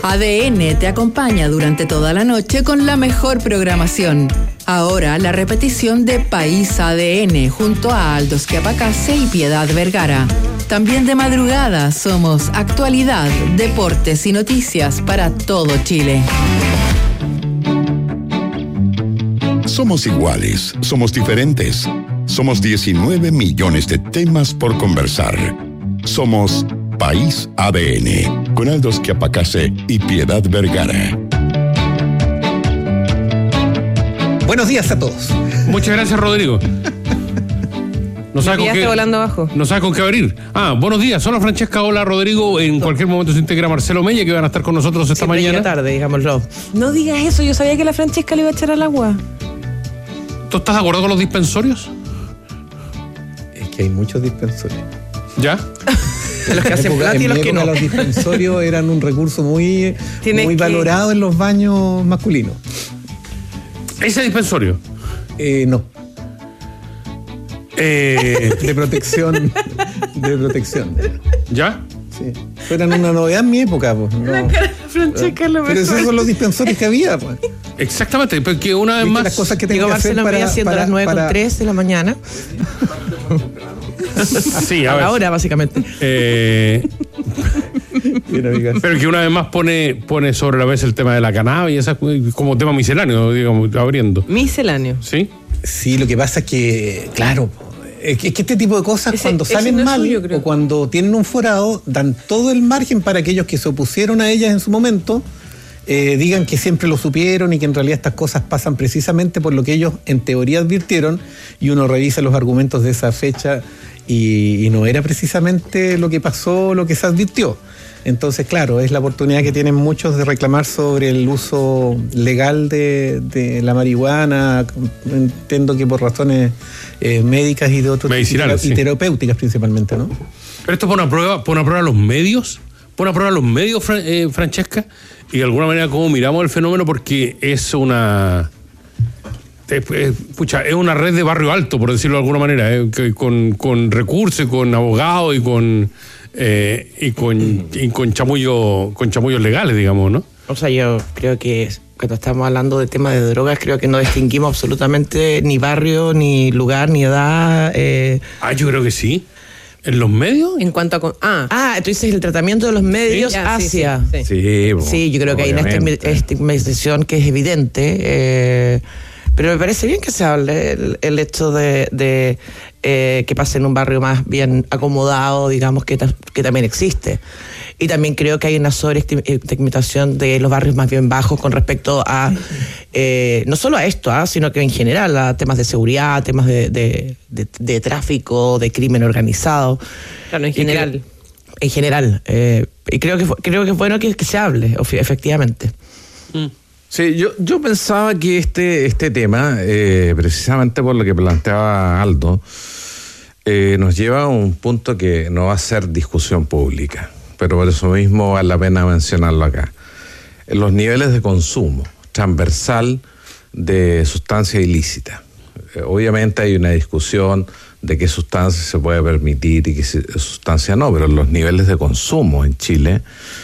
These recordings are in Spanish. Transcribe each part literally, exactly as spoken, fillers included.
A D N te acompaña durante toda la noche con la mejor programación. Ahora la repetición de País A D N junto a Aldo Schiapacase y Piedad Vergara. También de madrugada somos actualidad, deportes y noticias para todo Chile. Somos iguales, somos diferentes. Somos diecinueve millones de temas por conversar. Somos País A D N, con Aldo Schiapacase y Piedad Vergara. Buenos días a todos. Muchas gracias, Rodrigo. No sabe con qué, volando abajo. No sabe con qué abrir. Ah, buenos días. Hola, Francesca. Hola, Rodrigo. En cualquier momento se integra Marcelo Mella, que van a estar con nosotros esta Siempre mañana. tarde, digámoslo. No digas eso. Yo sabía que la Francesca le iba a echar al agua. ¿Tú estás de acuerdo con los dispensorios? Es que hay muchos dispensorios. ¿Ya? De los que hacen plata y los que no. Los dispensorios eran un recurso muy, muy que... valorado en los baños masculinos. ¿Ese dispensorio? Eh, no. Eh... De protección. De protección. ¿Ya? Sí. Eran una novedad en mi época, pues. No. La cara de Francesca lo Pero esos son los dispensorios que había, pues. Exactamente, porque una vez más. Las cosas que tengo Digo, que hacer Marcelo para, haciendo para, las nueve para... con tres de la mañana. Sí, a ver. Ahora, básicamente. Eh... Pero que una vez más pone, pone sobre la mesa el tema de la cannabis, esa, como tema misceláneo, digamos, abriendo. Misceláneo. ¿Sí? Sí, lo que pasa es que, claro, es que este tipo de cosas, ese, cuando salen no mal suyo, o cuando tienen un forado, dan todo el margen para aquellos que se opusieron a ellas en su momento, eh, digan que siempre lo supieron y que en realidad estas cosas pasan precisamente por lo que ellos en teoría advirtieron, y uno revisa los argumentos de esa fecha y, y no era precisamente lo que pasó, lo que se advirtió. Entonces, claro, es la oportunidad que tienen muchos de reclamar sobre el uso legal de, de la marihuana. Entiendo que por razones eh, médicas y de otro tipo, y sí. terapéuticas principalmente, ¿no? Pero esto pone a prueba, pone a prueba los medios, pone a prueba los medios, eh, Francesca, y de alguna manera cómo miramos el fenómeno, porque es una... Es, es, pucha, es una red de barrio alto, por decirlo de alguna manera, eh, que, con, con recursos, con abogados y con... Eh, y con y con chamullo con chamullos legales, digamos, ¿no? O sea, yo creo que cuando estamos hablando de temas de drogas, creo que no distinguimos absolutamente ni barrio, ni lugar, ni edad. Eh. Ah, yo creo que sí. ¿En los medios? En cuanto a... Con... Ah. ah, tú dices el tratamiento de los medios ¿Sí? ya, hacia... Sí, sí, sí. Sí, bueno, sí, yo creo que obviamente. Hay una estigmatización que es evidente, eh, pero me parece bien que se hable el, el hecho de... de Eh, que pase en un barrio más bien acomodado, digamos, que, ta- que también existe. Y también creo que hay una sobreestigmatización de los barrios más bien bajos con respecto a, eh, no solo a esto, ¿eh? sino que en general a temas de seguridad, temas de, de, de, de tráfico, de crimen organizado. Claro, en general. Que, en general. Eh, y creo que, creo que es bueno que, que se hable, efectivamente. Mm. Sí, yo, yo pensaba que este, este tema, eh, precisamente por lo que planteaba Aldo, eh, nos lleva a un punto que no va a ser discusión pública, pero por eso mismo vale la pena mencionarlo acá. Los niveles de consumo transversal de sustancias ilícitas. Eh, obviamente hay una discusión de qué sustancia se puede permitir y qué sustancia no, pero los niveles de consumo en Chile,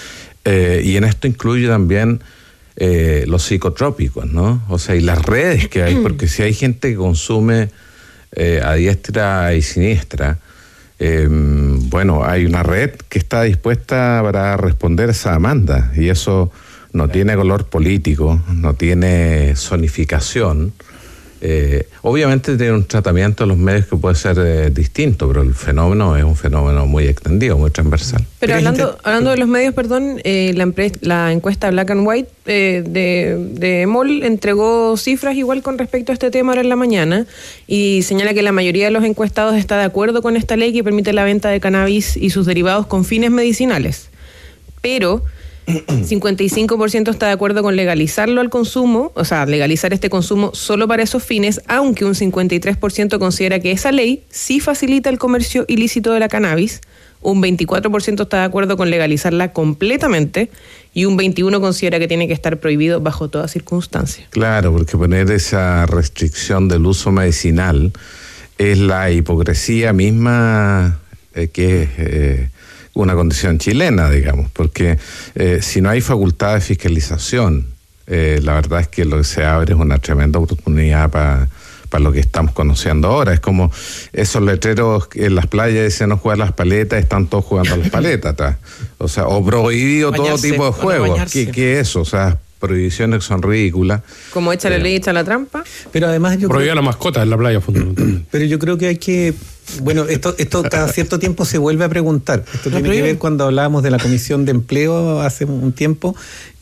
eh, y en esto incluye también... Eh, los psicotrópicos, ¿no? O sea, y las redes que hay, porque si hay gente que consume eh, a diestra y siniestra, eh, bueno, hay una red que está dispuesta para responder a esa demanda, y eso no tiene color político, no tiene zonificación. Eh, obviamente tiene un tratamiento de los medios que puede ser eh, distinto, pero el fenómeno es un fenómeno muy extendido, muy transversal. Pero hablando, hablando de los medios, perdón, eh, la, empre- la encuesta Black and White eh, de, de EMOL entregó cifras igual con respecto a este tema ahora en la mañana, y señala que la mayoría de los encuestados está de acuerdo con esta ley que permite la venta de cannabis y sus derivados con fines medicinales. Pero cincuenta y cinco por ciento está de acuerdo con legalizarlo al consumo, o sea, legalizar este consumo solo para esos fines, aunque un cincuenta y tres por ciento considera que esa ley sí facilita el comercio ilícito de la cannabis, un veinticuatro por ciento está de acuerdo con legalizarla completamente y un veintiuno por ciento considera que tiene que estar prohibido bajo toda circunstancia. Claro, porque poner esa restricción del uso medicinal es la hipocresía misma eh, que es... Eh, una condición chilena, digamos, porque eh, si no hay facultad de fiscalización, eh, la verdad es que lo que se abre es una tremenda oportunidad para para lo que estamos conociendo ahora. Es como esos letreros en las playas dicen no jugar las paletas, están todos jugando a las paletas atrás. O sea, o prohibido bañarse, todo tipo de juegos. ¿Qué, ¿Qué es eso? O sea, prohibiciones que son ridículas. Como echa la eh, ley, echa la trampa. Pero además yo prohibir a la mascota en la playa, fundamentalmente. Pero yo creo que hay que... Bueno, esto esto cada cierto tiempo se vuelve a preguntar. Esto tiene que ver cuando hablábamos de la Comisión de Empleo hace un tiempo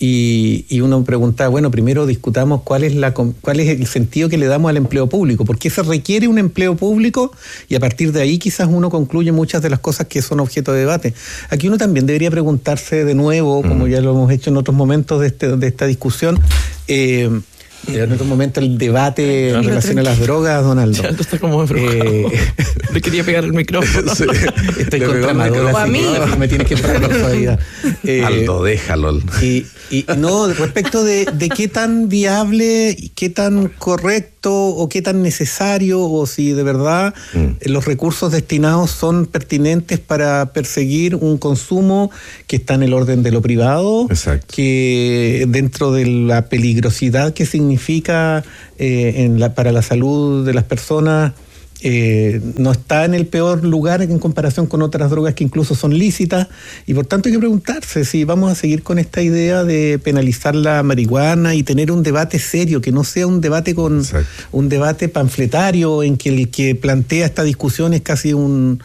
y, y uno preguntaba, bueno, primero discutamos cuál es la cuál es el sentido que le damos al empleo público, por qué se requiere un empleo público y a partir de ahí quizás uno concluye muchas de las cosas que son objeto de debate. Aquí uno también debería preguntarse de nuevo, como mm. ya lo hemos hecho en otros momentos de, este, de esta discusión, eh, en otro momento el debate en relación a las drogas, Donaldo. Ya, está como eh, le quería pegar el micrófono. Sí, estoy contra Maduro. A mí. No, me tienes que pagar la suavidad. Eh, Aldo, déjalo. Y, y no, respecto de, de qué tan viable, qué tan correcto o qué tan necesario o si de verdad mm. los recursos destinados son pertinentes para perseguir un consumo que está en el orden de lo privado. Exacto. Que dentro de la peligrosidad que significa eh, en la, para la salud de las personas, eh, no está en el peor lugar en comparación con otras drogas que incluso son lícitas, y por tanto hay que preguntarse si vamos a seguir con esta idea de penalizar la marihuana y tener un debate serio, que no sea un debate con Exacto. un debate panfletario en que el que plantea esta discusión es casi un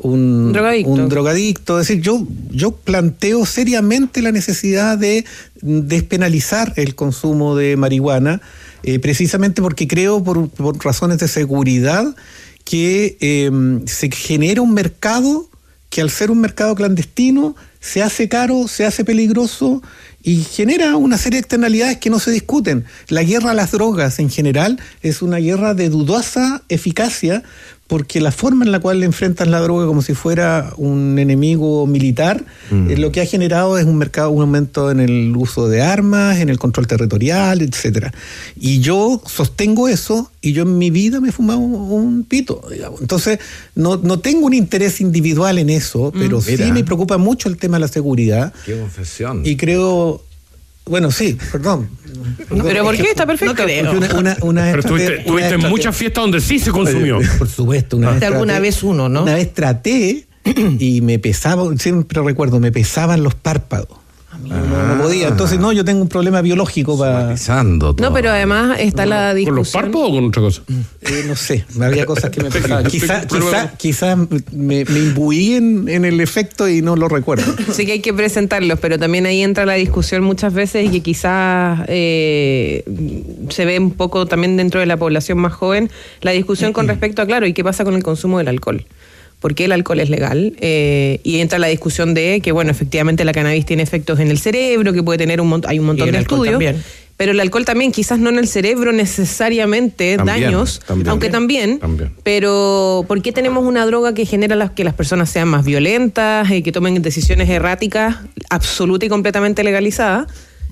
un drogadicto. Un drogadicto. Es decir, yo, yo planteo seriamente la necesidad de despenalizar el consumo de marihuana, eh, precisamente porque creo por, por razones de seguridad que eh, se genera un mercado que al ser un mercado clandestino se hace caro, se hace peligroso y genera una serie de externalidades que no se discuten. La guerra a las drogas en general es una guerra de dudosa eficacia, porque la forma en la cual le enfrentan la droga como si fuera un enemigo militar, mm. eh, lo que ha generado es un mercado, un aumento en el uso de armas, en el control territorial, etcétera. Y yo sostengo eso, y yo en mi vida me he fumado un, un pito, digamos. Entonces, no, no tengo un interés individual en eso, pero mm. sí Mira. me preocupa mucho el tema de la seguridad. Qué confesión. Y creo... Bueno, sí, perdón. perdón. ¿Pero por qué? Está perfecto. No creo. Una, una, una Pero tuviste, tuviste muchas fiestas donde sí se consumió. Por supuesto. Una vez alguna traté, vez uno, ¿no? Una vez traté y me pesaba, siempre recuerdo, me pesaban los párpados. No, no, no podía. Entonces, no, yo tengo un problema biológico para... No, pero además está no, la discusión... ¿Con los párpados o con otra cosa? Eh, no sé, había cosas que me pesaban. Quizás quizá, quizá me, me imbuí en, en el efecto y no lo recuerdo. Sí que hay que presentarlos, pero también ahí entra la discusión muchas veces y que quizás eh, se ve un poco también dentro de la población más joven, la discusión con respecto a, claro, ¿y qué pasa con el consumo del alcohol? Porque el alcohol es legal, eh, y entra la discusión de que, bueno, efectivamente la cannabis tiene efectos en el cerebro, que puede tener un montón, hay un montón de estudios, también. Pero el alcohol también, quizás no en el cerebro necesariamente también, daños, también, aunque también, también, pero ¿por qué tenemos una droga que genera las, que las personas sean más violentas, eh, que tomen decisiones erráticas, absoluta y completamente legalizada,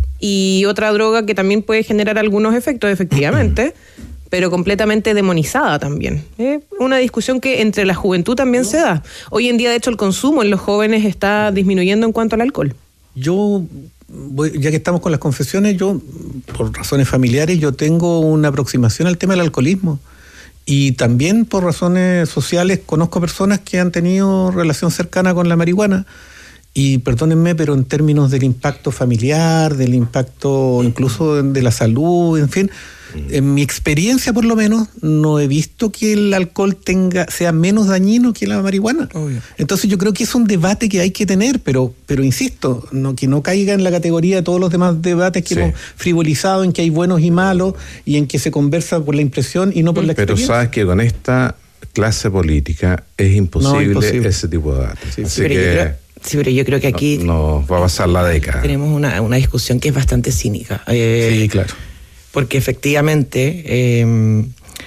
y otra droga que también puede generar algunos efectos, efectivamente, pero completamente demonizada también? ¿eh? Una discusión que entre la juventud también no. se da. Hoy en día, de hecho, el consumo en los jóvenes está disminuyendo en cuanto al alcohol. Yo, voy, ya que estamos con las confesiones, yo, por razones familiares, yo tengo una aproximación al tema del alcoholismo. Y también por razones sociales conozco personas que han tenido relación cercana con la marihuana. Y perdónenme, pero en términos del impacto familiar, del impacto incluso de la salud, en fin, en mi experiencia por lo menos, no he visto que el alcohol tenga sea menos dañino que la marihuana. Obvio. Entonces yo creo que es un debate que hay que tener, pero pero insisto, no que no caiga en la categoría de todos los demás debates que sí. hemos frivolizado, en que hay buenos y malos, y en que se conversa por la impresión y no por la experiencia. Pero sabes que con esta clase política es imposible, no, imposible. ese tipo de debate. Sí, Así pero que... yo creo, sí, pero yo creo que aquí... No, no va a pasar la década. Tenemos una, una discusión que es bastante cínica. Eh, sí, claro. Porque efectivamente, eh,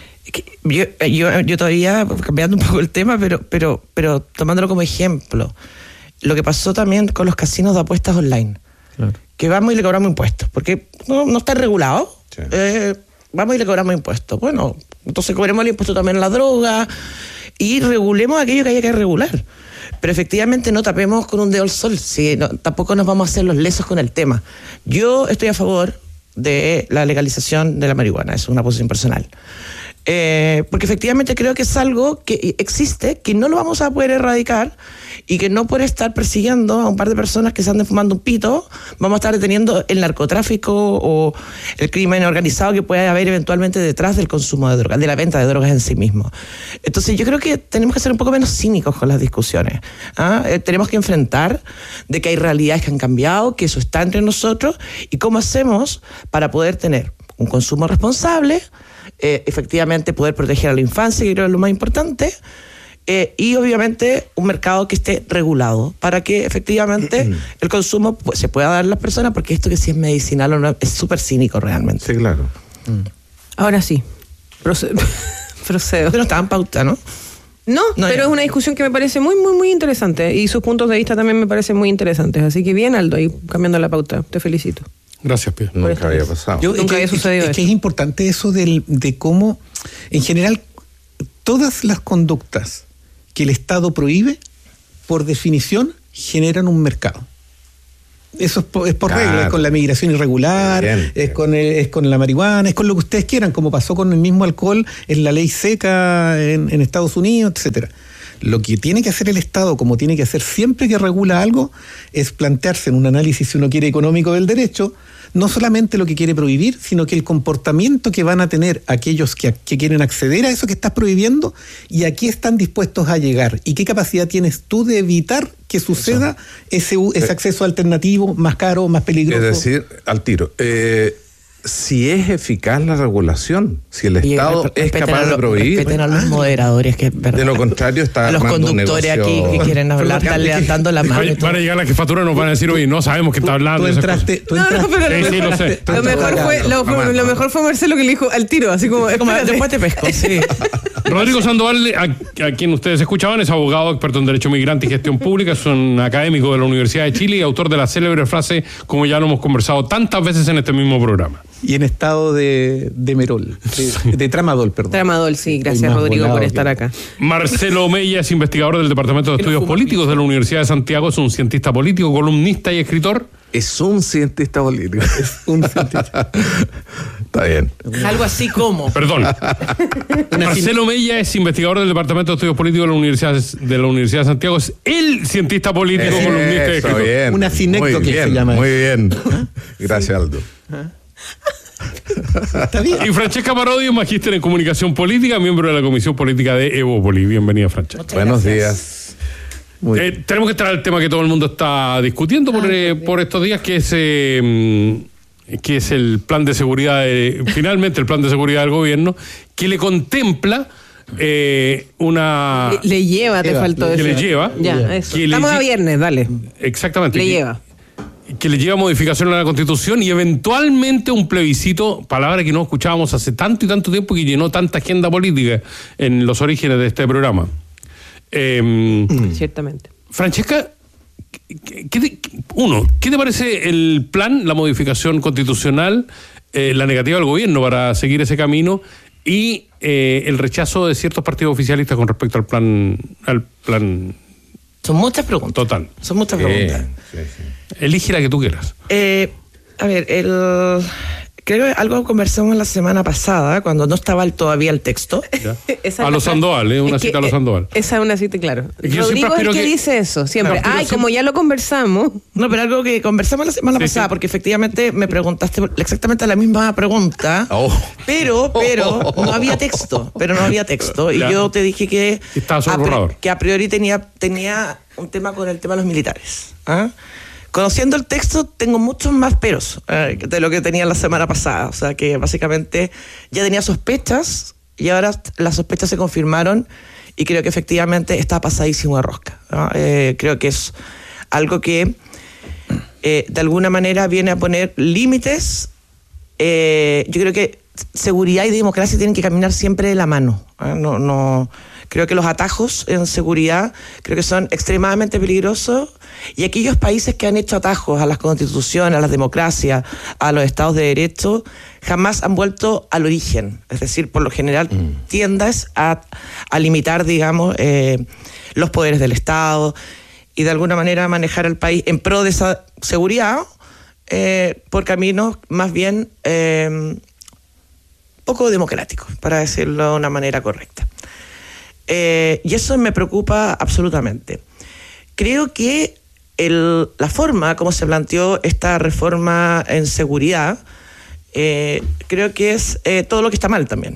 yo, yo, yo todavía, cambiando un poco el tema, pero, pero, pero tomándolo como ejemplo, lo que pasó también con los casinos de apuestas online, claro. que vamos y le cobramos impuestos, porque no, no está regulado, sí. eh, vamos y le cobramos impuestos. Bueno, entonces cobremos el impuesto también a la droga y regulemos aquello que haya que regular. pero efectivamente no tapemos con un dedo el sol, ¿sí? No, tampoco nos vamos a hacer los lesos con el tema. Yo estoy a favor de la legalización de la marihuana, es una posición personal. Eh, porque efectivamente creo que es algo que existe, que no lo vamos a poder erradicar y que no por estar persiguiendo a un par de personas que se anden fumando un pito, vamos a estar deteniendo el narcotráfico o el crimen organizado que puede haber eventualmente detrás del consumo de drogas, de la venta de drogas en sí mismo. Entonces yo creo que tenemos que ser un poco menos cínicos con las discusiones. ¿Ah? Eh, tenemos que enfrentar de que hay realidades que han cambiado, que eso está entre nosotros y cómo hacemos para poder tener un consumo responsable, Eh, efectivamente poder proteger a la infancia, que creo que es lo más importante, eh, y obviamente un mercado que esté regulado para que efectivamente el consumo pues, se pueda dar a las personas, porque esto que si es medicinal o no es súper cínico realmente. Sí, claro. Mm. Ahora sí, procedo. procedo. Pero no estaba en pauta, ¿no? No, no pero ya. Es una discusión que me parece muy, muy, muy interesante y sus puntos de vista también me parecen muy interesantes, así que bien, Aldo, ahí cambiando la pauta, te felicito. Gracias, Pia. Nunca había pasado. Yo, Nunca que, había sucedido es, eso. Es que es importante eso del, de cómo, en general, todas las conductas que el Estado prohíbe, por definición, generan un mercado. Eso es por, es por claro. regla, es con la migración irregular, bien, es, con el, es con la marihuana, es con lo que ustedes quieran, como pasó con el mismo alcohol en la ley seca en, en Estados Unidos, etcétera. Lo que tiene que hacer el Estado, como tiene que hacer siempre que regula algo, es plantearse en un análisis, si uno quiere, económico del derecho, no solamente lo que quiere prohibir, sino que el comportamiento que van a tener aquellos que, que quieren acceder a eso que estás prohibiendo y a qué están dispuestos a llegar y qué capacidad tienes tú de evitar que suceda ese, ese acceso alternativo más caro, más peligroso. Es decir, al tiro, eh, si es eficaz la regulación, si el y Estado es capaz de prohibir. Respeten a los moderadores, que es verdad. De lo contrario, está a los conductores aquí que quieren hablar, están levantando la mano. Van a llegar a la jefatura y nos van a decir, oye, no sabemos qué está hablando. Tú entraste, tú entraste. No, no, pero sí, sí, lo sé. Lo mejor, fue, lo, fue, lo mejor fue Marcelo que le dijo al tiro, así como, como después te pesco. Sí. Rodrigo Sandoval, a, a quien ustedes escuchaban, es abogado, experto en Derecho Migrante y Gestión Pública, es un académico de la Universidad de Chile y autor de la célebre frase, como ya lo hemos conversado tantas veces en este mismo programa. Y en estado de, de Merol, de, de Tramadol, perdón. Tramadol, sí, gracias Rodrigo por estar que... acá. Marcelo Mella es investigador del Departamento de Estudios Políticos de la Universidad de Santiago, es un cientista político, columnista y escritor. Es un cientista político. Es un cientista. Está bien. Algo así como. Perdón. Marcelo Mella es investigador del Departamento de Estudios Políticos de la Universidad de, la Universidad de Santiago, es el cientista político, eh, columnista y escritor. Bien. Una cinécdoque que se llama. Muy bien. Gracias, Aldo. ¿Ah? Está bien. Y Francesca Parodi, magíster en comunicación política, miembro de la Comisión Política de Evópolis. Bienvenida, Francesca. Muchas Buenos días. Eh, tenemos que entrar al tema que todo el mundo está discutiendo por, eh, por estos días, que es eh, que es el plan de seguridad, de, finalmente el plan de seguridad del gobierno, que le contempla eh, una... Le, le lleva, te lleva, faltó que eso. le lleva. Ya, eso. Estamos a viernes, dale. Exactamente. Le que, lleva. que le lleva modificación a la Constitución y eventualmente un plebiscito, palabra que no escuchábamos hace tanto y tanto tiempo, que llenó tanta agenda política en los orígenes de este programa. Eh, mm. Ciertamente. Francesca, ¿qué, qué te, uno, ¿qué te parece el plan, la modificación constitucional, eh, la negativa del gobierno para seguir ese camino y eh, el rechazo de ciertos partidos oficialistas con respecto al plan, al plan? Son muchas preguntas. Total. Son muchas preguntas. Sí, sí. Elige la que tú quieras. Eh, a ver, el... creo que algo conversamos la semana pasada, cuando no estaba el, todavía el texto. A los Sandoval, ¿eh? Una es cita que, a los Sandoval. Esa es una cita, claro. Es Rodrigo es el que, que dice eso, siempre. Claro, Ay, siempre... como ya lo conversamos. No, pero algo que conversamos la semana sí, pasada, sí. Porque efectivamente me preguntaste exactamente la misma pregunta, oh. pero pero no había texto, pero no había texto. Y ya. Yo te dije que Estaba sobre a, borrador. que a priori tenía, tenía un tema con el tema de los militares. ¿Ah? Conociendo el texto, tengo muchos más peros eh, de lo que tenía la semana pasada. O sea, que básicamente ya tenía sospechas y ahora las sospechas se confirmaron y creo que efectivamente está pasadísimo de rosca, ¿no? Eh, creo que es algo que eh, de alguna manera viene a poner límites. Eh, yo creo que seguridad y democracia tienen que caminar siempre de la mano, ¿eh? No, no, Creo que los atajos en seguridad creo que son extremadamente peligrosos, y aquellos países que han hecho atajos a las constituciones, a las democracias, a los estados de derecho, jamás han vuelto al origen. Es decir, por lo general mm. tiendas a, a limitar, digamos, eh, los poderes del Estado y de alguna manera manejar el país en pro de esa seguridad eh, por caminos más bien eh, poco democráticos, para decirlo de una manera correcta. Eh, y eso me preocupa absolutamente. Creo que el, la forma como se planteó esta reforma en seguridad, eh, creo que es eh, todo lo que está mal también.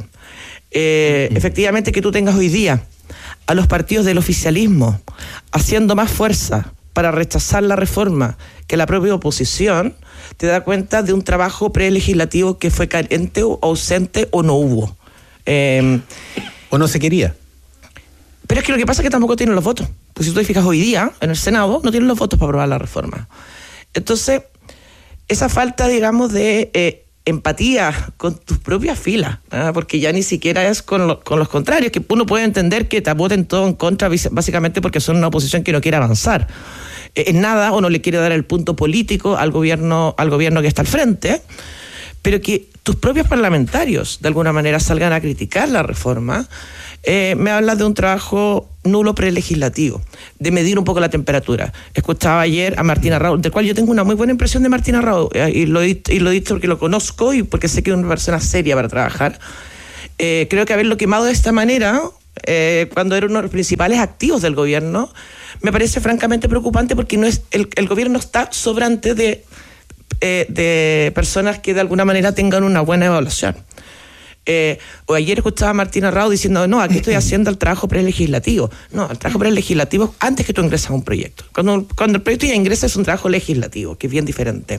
Eh, mm. Efectivamente, que tú tengas hoy día a los partidos del oficialismo haciendo más fuerza para rechazar la reforma que la propia oposición, te da cuenta de un trabajo prelegislativo que fue carente o ausente o no hubo. Eh, o no se quería. Pero es que lo que pasa es que tampoco tienen los votos. Pues si tú te fijas hoy día, en el Senado, no tienen los votos para aprobar la reforma. Entonces, esa falta, digamos, de eh, empatía con tus propias filas, ¿eh? Porque ya ni siquiera es con, lo, con los contrarios, que uno puede entender que te voten todo en contra, básicamente porque son una oposición que no quiere avanzar. Eh, en nada, o no le quiere dar el punto político al gobierno, al gobierno que está al frente, pero que tus propios parlamentarios, de alguna manera, salgan a criticar la reforma. Eh, me habla de un trabajo nulo prelegislativo, de medir un poco la temperatura. Escuchaba ayer a Martina Raúl, del cual yo tengo una muy buena impresión de Martina Raúl, eh, y, lo, y lo he dicho porque lo conozco y porque sé que es una persona seria para trabajar. Eh, creo que haberlo quemado de esta manera, eh, cuando era uno de los principales activos del gobierno, me parece francamente preocupante, porque no es el, el gobierno está sobrante de, eh, de personas que de alguna manera tengan una buena evaluación. Eh, o ayer escuchaba a Martina Raúl diciendo, no, aquí estoy haciendo el trabajo prelegislativo. No, el trabajo prelegislativo antes que tú ingresas a un proyecto. Cuando, cuando el proyecto ya ingresa es un trabajo legislativo, que es bien diferente.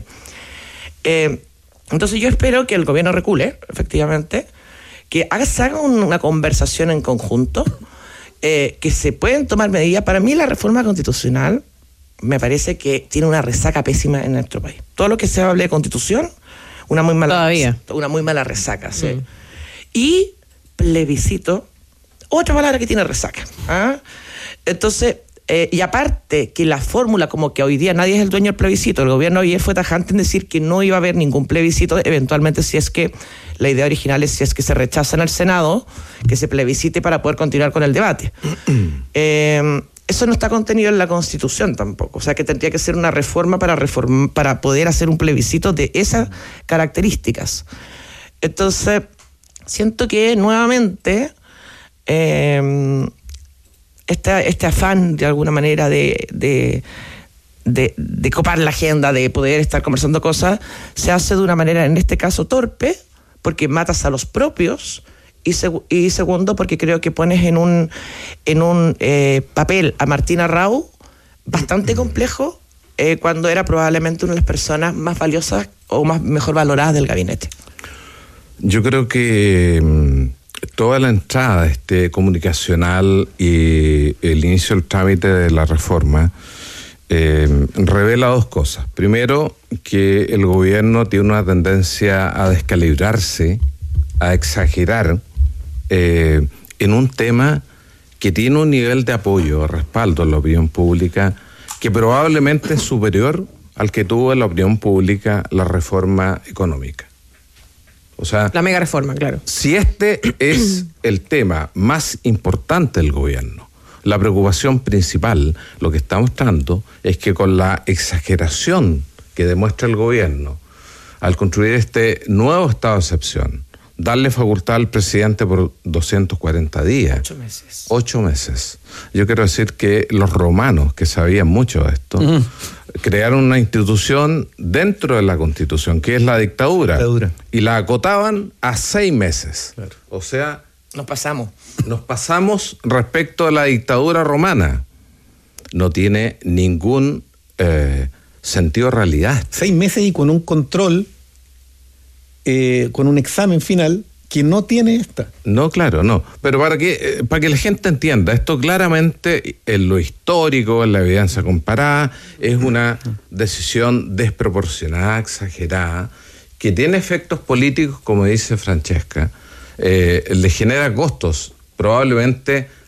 Eh, entonces yo espero que el gobierno recule, efectivamente, que haga, se haga una conversación en conjunto, eh, que se pueden tomar medidas. Para mí la reforma constitucional me parece que tiene una resaca pésima en nuestro país. Todo lo que se hable de constitución, una muy mala, Todavía. una muy mala resaca, sí. Mm. Y plebiscito, otra palabra que tiene resaca. ¿Ah? Entonces, eh, y aparte que la fórmula, como que hoy día nadie es el dueño del plebiscito, el gobierno ayer fue tajante en decir que no iba a haber ningún plebiscito, eventualmente, si es que la idea original es si es que se rechaza en el Senado, que se plebiscite para poder continuar con el debate. eh, eso no está contenido en la Constitución tampoco, o sea que tendría que ser una reforma para, reform- para poder hacer un plebiscito de esas características. Entonces, siento que nuevamente eh, este, este afán de alguna manera de, de, de, de copar la agenda, de poder estar conversando cosas, se hace de una manera, en este caso, torpe, porque matas a los propios, y, seg- y segundo, porque creo que pones en un, en un eh, papel a Martina Raúl bastante complejo, eh, cuando era probablemente una de las personas más valiosas o más mejor valoradas del gabinete. Yo creo que mmm, toda la entrada este, comunicacional y el inicio del trámite de la reforma eh, revela dos cosas. Primero, que el gobierno tiene una tendencia a descalibrarse, a exagerar eh, en un tema que tiene un nivel de apoyo, respaldo en la opinión pública, que probablemente es superior al que tuvo en la opinión pública la reforma económica. O sea, la mega reforma, claro. Si este es el tema más importante del gobierno, la preocupación principal, lo que está mostrando es que con la exageración que demuestra el gobierno al construir este nuevo estado de excepción, darle facultad al presidente por doscientos cuarenta días. Ocho meses. Ocho meses. Yo quiero decir que los romanos, que sabían mucho de esto, uh-huh. crearon una institución dentro de la Constitución, que es la dictadura, dictadura. y la acotaban a seis meses. Claro. O sea... Nos pasamos. Nos pasamos respecto a la dictadura romana. No tiene ningún eh, sentido de realidad. Seis meses y con un control... Eh, con un examen final que no tiene esta. No, claro, no. Pero para que, eh, para que la gente entienda, esto claramente en lo histórico, en la evidencia comparada, es una decisión desproporcionada, exagerada, que tiene efectos políticos, como dice Francesca, eh, le genera costos, probablemente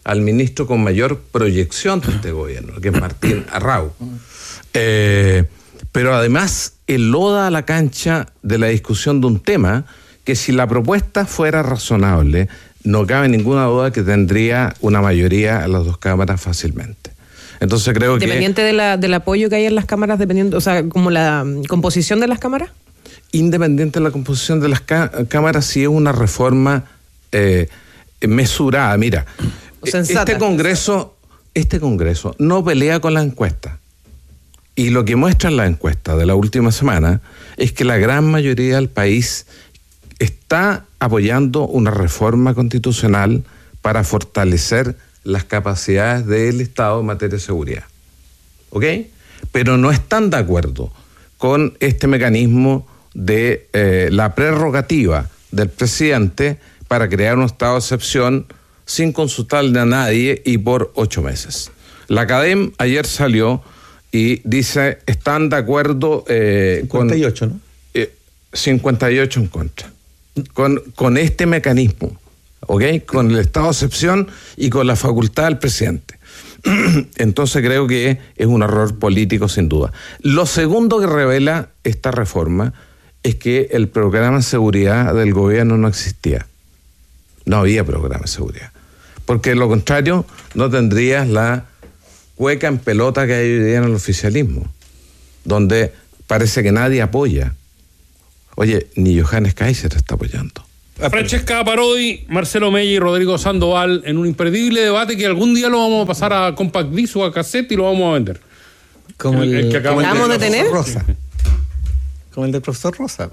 al ministro con mayor proyección de este gobierno, que es Martín Arrau. Eh, pero además enloda a la cancha de la discusión de un tema que, si la propuesta fuera razonable, no cabe ninguna duda que tendría una mayoría en las dos cámaras fácilmente. Entonces creo que... ¿Dependiente de la, del apoyo que hay en las cámaras, dependiendo, o sea, como la composición de las cámaras? Independiente de la composición de las cá- cámaras, sí es una reforma eh, mesurada. Mira, Sensata. este Congreso, este Congreso no pelea con la encuesta. Y lo que muestran las encuestas de la última semana es que la gran mayoría del país está apoyando una reforma constitucional para fortalecer las capacidades del Estado en materia de seguridad. ¿Ok? Pero no están de acuerdo con este mecanismo de eh, la prerrogativa del presidente para crear un estado de excepción sin consultarle a nadie y por ocho meses. La CADEM ayer salió y dice, están de acuerdo eh, cincuenta y ocho, con... ¿no? Eh, cincuenta y ocho en contra. Con, con este mecanismo, ¿ok? Con el estado de excepción y con la facultad del presidente. Entonces creo que es un error político sin duda. Lo segundo que revela esta reforma es que el programa de seguridad del gobierno no existía. No había programa de seguridad. Porque de lo contrario no tendrías la cueca en pelota que hay hoy día en el oficialismo, donde parece que nadie apoya. Oye, ni Johannes Kaiser está apoyando. Francesca Parodi, Marcelo Mella y Rodrigo Sandoval en un imperdible debate que algún día lo vamos a pasar a Compact Disc o a cassette y lo vamos a vender. Como el, El- el que acabamos como el de del tener. profesor Rosa. Como el del profesor Rosa.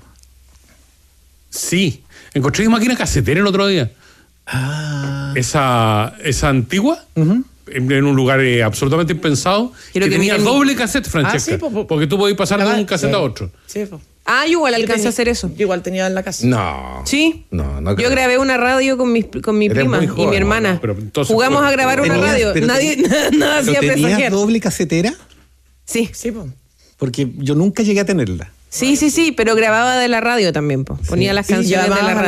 Sí, encontré una máquina casetera el otro día. Ah. Esa, esa antigua, Uh-huh. en, en un lugar eh, absolutamente impensado, Quiero que, que tenía miren mi- doble cassette, Francesca. Ah, sí, po, po. Porque tú podías pasar de Ah, un cassette sí. a otro. Sí, po. Ah, yo igual Yo alcancé tenía- a hacer eso. Yo igual tenía en la casa. No. Sí. No, no Yo creo. grabé una radio con mi, con mi Eres prima muy y joven, mi hermana. no, pero entonces Jugamos fue- a grabar una ¿Tenías- radio. pero Nadie, ten- nada ¿Pero hacía tenías presagiar. doble casetera? Sí. Sí, po. Porque yo nunca llegué a tenerla. Sí, sí, sí, pero grababa de la radio también, po. Ponía las Y canciones de la llamabas radio.